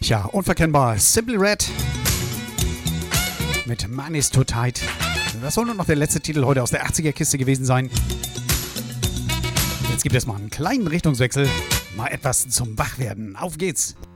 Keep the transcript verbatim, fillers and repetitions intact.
Ja, unverkennbar. Simply Red mit Man is Too Tight. Das soll nur noch der letzte Titel heute aus der achtziger-Kiste gewesen sein. Jetzt gibt es mal einen kleinen Richtungswechsel. Mal etwas zum Wachwerden. Auf geht's!